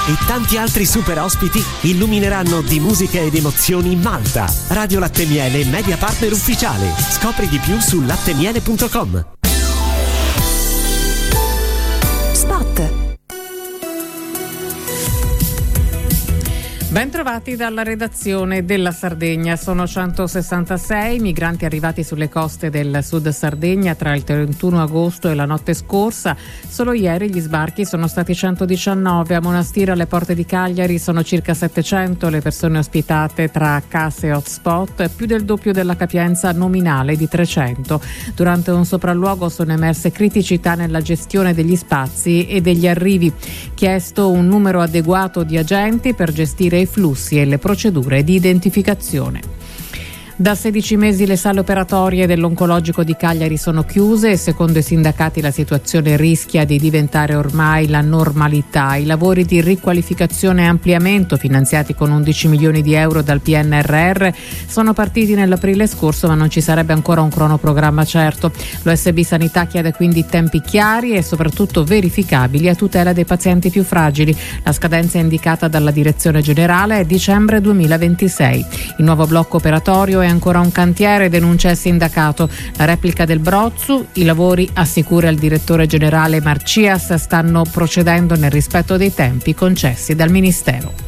e tanti altri super ospiti illumineranno di musica ed emozioni Malta. Radio Latte Miele, media partner ufficiale. Scopri di più su lattemiele.com. Spot. Ben trovati dalla redazione della Sardegna. Sono 166 migranti arrivati sulle coste del sud Sardegna tra il 31 agosto e la notte scorsa. Solo ieri gli sbarchi sono stati 119. A Monastiro, alle porte di Cagliari, sono circa 700 le persone ospitate tra case e hotspot, più del doppio della capienza nominale di 300. Durante un sopralluogo sono emerse criticità nella gestione degli spazi e degli arrivi. Chiesto un numero adeguato di agenti per gestire i flussi e le procedure di identificazione. Da 16 mesi le sale operatorie dell'oncologico di Cagliari sono chiuse e secondo i sindacati la situazione rischia di diventare ormai la normalità. I lavori di riqualificazione e ampliamento, finanziati con 11 milioni di euro dal PNRR, sono partiti nell'aprile scorso, ma non ci sarebbe ancora un cronoprogramma certo. L'OSB Sanità chiede quindi tempi chiari e soprattutto verificabili a tutela dei pazienti più fragili. La scadenza indicata dalla direzione generale è dicembre 2026. Il nuovo blocco operatorio è ancora un cantiere, denuncia il sindacato. La replica del Brozzu, i lavori, assicura il direttore generale Marcias, stanno procedendo nel rispetto dei tempi concessi dal Ministero.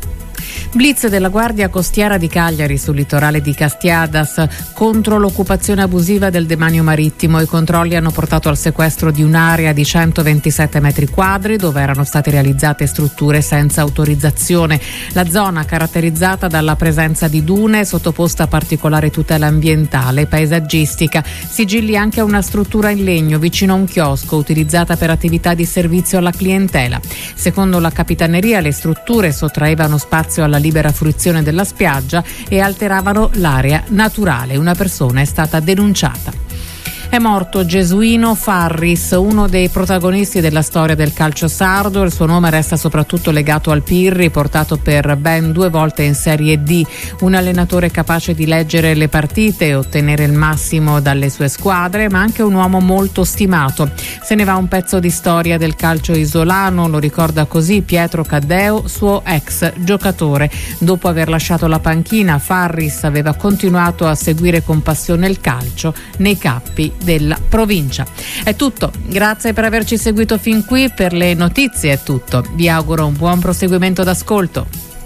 Blitz della Guardia Costiera di Cagliari sul litorale di Castiadas contro l'occupazione abusiva del demanio marittimo. I controlli hanno portato al sequestro di un'area di 127 metri quadri dove erano state realizzate strutture senza autorizzazione. La zona, caratterizzata dalla presenza di dune, sottoposta a particolare tutela ambientale e paesaggistica. Sigilli anche a una struttura in legno vicino a un chiosco utilizzata per attività di servizio alla clientela. Secondo la Capitaneria, le strutture sottraevano spazio alla libera fruizione della spiaggia e alteravano l'area naturale. Una persona è stata denunciata. È morto Gesuino Farris, uno dei protagonisti della storia del calcio sardo. Il suo nome resta soprattutto legato al Pirri, portato per ben 2 volte in Serie D. Un allenatore capace di leggere le partite e ottenere il massimo dalle sue squadre, ma anche un uomo molto stimato. Se ne va un pezzo di storia del calcio isolano, lo ricorda così Pietro Caddeo, suo ex giocatore. Dopo aver lasciato la panchina, Farris aveva continuato a seguire con passione il calcio nei campi della provincia. È tutto, grazie per averci seguito fin qui. Per le notizie è tutto, vi auguro un buon proseguimento d'ascolto.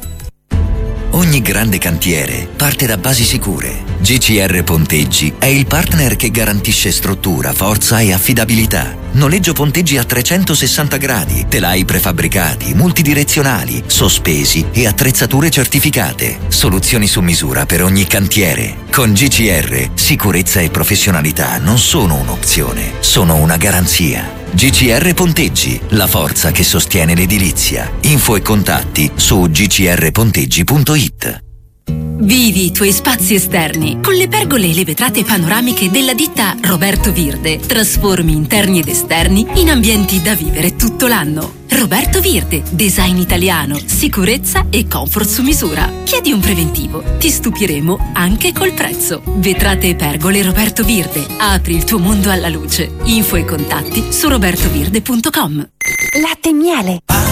Ogni grande cantiere parte da basi sicure. GCR Ponteggi è il partner che garantisce struttura, forza e affidabilità. Noleggio ponteggi a 360 gradi, telai prefabbricati, multidirezionali, sospesi e attrezzature certificate. Soluzioni su misura per ogni cantiere. Con GCR, sicurezza e professionalità non sono un'opzione, sono una garanzia. GCR Ponteggi, la forza che sostiene l'edilizia. Info e contatti su gcrponteggi.it. Vivi i tuoi spazi esterni con le pergole e le vetrate panoramiche della ditta Roberto Virde. Trasformi interni ed esterni in ambienti da vivere tutto l'anno. Roberto Virde, design italiano, sicurezza e comfort su misura. Chiedi un preventivo, ti stupiremo anche col prezzo. Vetrate e pergole Roberto Virde, apri il tuo mondo alla luce. Info e contatti su robertovirde.com. Latte Miele.